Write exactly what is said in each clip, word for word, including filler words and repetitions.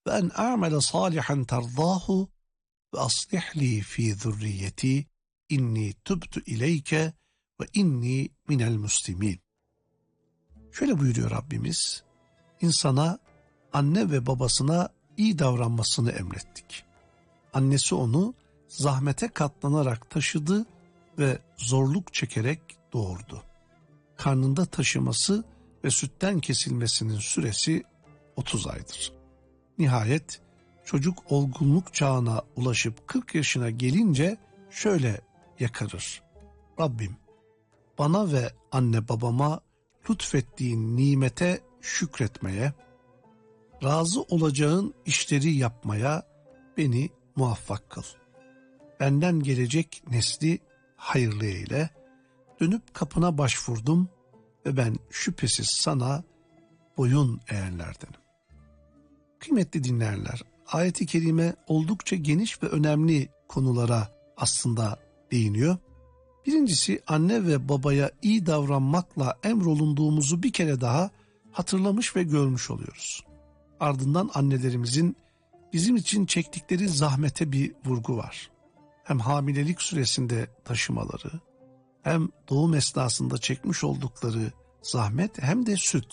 ve en a'mele salihan terdahu ve aslih li fi zurriyeti inni tubtu ileyke ve inni minel muslimin. Şöyle buyuruyor Rabbimiz, insana anne ve babasına iyi davranmasını emrettik. Annesi onu zahmete katlanarak taşıdı ve zorluk çekerek doğurdu. Karnında taşıması ve sütten kesilmesinin süresi otuz aydır. Nihayet çocuk olgunluk çağına ulaşıp kırk yaşına gelince şöyle yakarır. Rabbim, bana ve anne babama lütfettiğin nimete şükretmeye, razı olacağın işleri yapmaya beni muvaffak kıl. Benden gelecek nesli hayırlı eyle. Dönüp kapına başvurdum ve ben şüphesiz sana boyun eğenlerdenim. Kıymetli dinleyenler, ayet-i kerime oldukça geniş ve önemli konulara aslında değiniyor. Birincisi, anne ve babaya iyi davranmakla emrolunduğumuzu bir kere daha hatırlamış ve görmüş oluyoruz. Ardından annelerimizin bizim için çektikleri zahmete bir vurgu var. Hem hamilelik süresinde taşımaları, hem doğum esnasında çekmiş oldukları zahmet, hem de süt.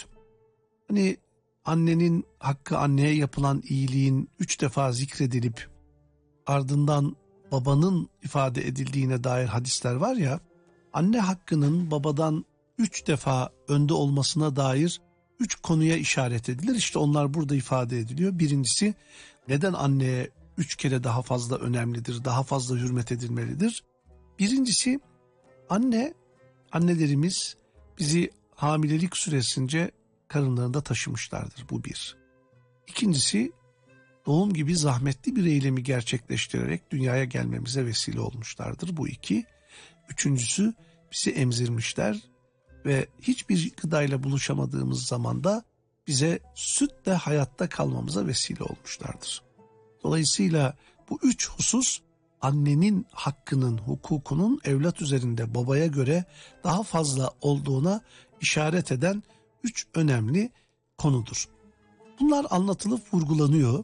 Hani annenin hakkı, anneye yapılan iyiliğin üç defa zikredilip ardından babanın ifade edildiğine dair hadisler var ya, anne hakkının babadan üç defa önde olmasına dair üç konuya işaret edilir. İşte onlar burada ifade ediliyor. Birincisi, neden anneye üç kere daha fazla önemlidir, daha fazla hürmet edilmelidir? Birincisi, anne, annelerimiz bizi hamilelik süresince karınlarında taşımışlardır. Bu bir. İkincisi, doğum gibi zahmetli bir eylemi gerçekleştirerek dünyaya gelmemize vesile olmuşlardır. Bu iki. Üçüncüsü, bizi emzirmişler ve hiçbir gıdayla buluşamadığımız zamanda bize sütle hayatta kalmamıza vesile olmuşlardır. Dolayısıyla bu üç husus annenin hakkının, hukukunun evlat üzerinde babaya göre daha fazla olduğuna işaret eden üç önemli konudur. Bunlar anlatılıp vurgulanıyor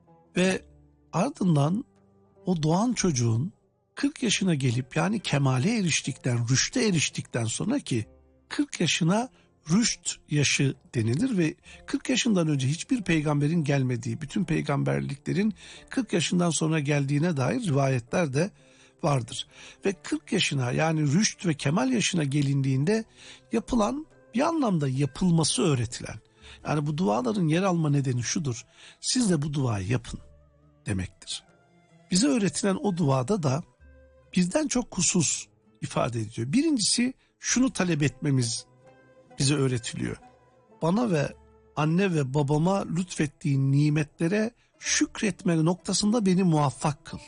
ve ardından o doğan çocuğun kırk yaşına gelip, yani kemale eriştikten, rüşte eriştikten sonra, ki kırk yaşına rüşt yaşı denilir ve kırk yaşından önce hiçbir peygamberin gelmediği, bütün peygamberliklerin kırk yaşından sonra geldiğine dair rivayetler de vardır. Ve kırk yaşına, yani rüşt ve kemal yaşına gelindiğinde yapılan, bir anlamda yapılması öğretilen, yani bu duaların yer alma nedeni şudur: siz de bu duayı yapın demektir. Bize öğretilen o duada da bizden çok husus ifade ediyor. Birincisi, şunu talep etmemiz bize öğretiliyor: bana ve anne ve babama lütfettiğin nimetlere şükretme noktasında beni muvaffak kıl.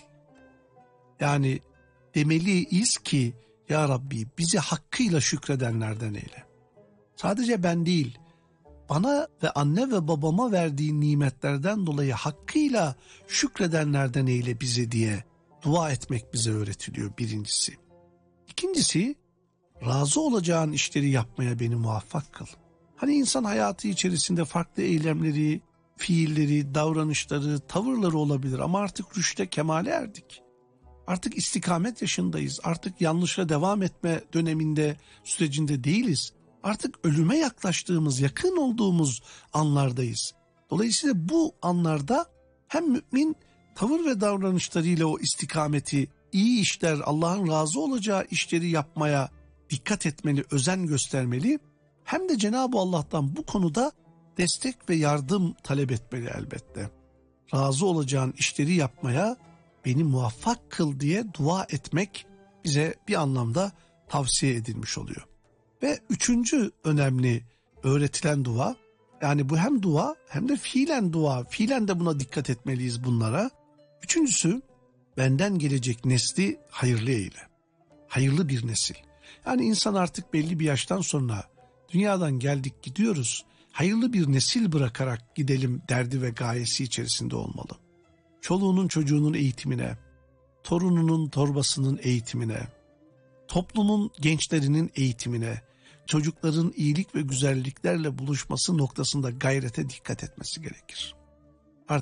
Yani demeliyiz ki, ya Rabbi, bizi hakkıyla şükredenlerden eyle. Sadece ben değil, bana ve anne ve babama verdiğin nimetlerden dolayı hakkıyla şükredenlerden eyle bizi diye dua etmek bize öğretiliyor, birincisi. İkincisi, razı olacağın işleri yapmaya beni muvaffak kıl. Hani insan hayatı içerisinde farklı eylemleri, fiilleri, davranışları, tavırları olabilir ama artık rüşte, kemale erdik. Artık istikamet yaşındayız. Artık yanlışa devam etme döneminde, sürecinde değiliz. Artık ölüme yaklaştığımız, yakın olduğumuz anlardayız. Dolayısıyla bu anlarda hem mümin tavır ve davranışlarıyla o istikameti, iyi işler, Allah'ın razı olacağı işleri yapmaya dikkat etmeli, özen göstermeli. Hem de Cenab-ı Allah'tan bu konuda destek ve yardım talep etmeli elbette. Razı olacağın işleri yapmaya beni muvaffak kıl diye dua etmek bize bir anlamda tavsiye edilmiş oluyor. Ve üçüncü önemli öğretilen dua, yani bu hem dua hem de fiilen dua, fiilen de buna dikkat etmeliyiz bunlara. Üçüncüsü, benden gelecek nesli hayırlı eyle. Hayırlı bir nesil. Yani insan artık belli bir yaştan sonra dünyadan geldik gidiyoruz, hayırlı bir nesil bırakarak gidelim derdi ve gayesi içerisinde olmalı. Çoluğunun çocuğunun eğitimine, torununun torbasının eğitimine, toplumun gençlerinin eğitimine, çocukların iyilik ve güzelliklerle buluşması noktasında gayrete dikkat etmesi gerekir.